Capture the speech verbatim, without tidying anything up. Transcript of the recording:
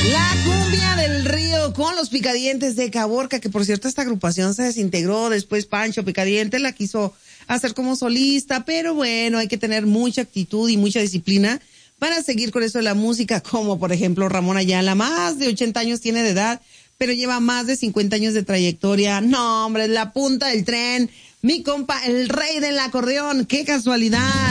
La cumbia del río con los Picadientes de Caborca, que por cierto esta agrupación se desintegró, después Pancho Picadiente la quiso hacer como solista, pero bueno, hay que tener mucha actitud y mucha disciplina para seguir con eso de la música, como por ejemplo Ramón Ayala, más de ochenta años tiene de edad, pero lleva más de cincuenta años de trayectoria. No, hombre, la punta del tren, mi compa, el rey del acordeón, qué casualidad.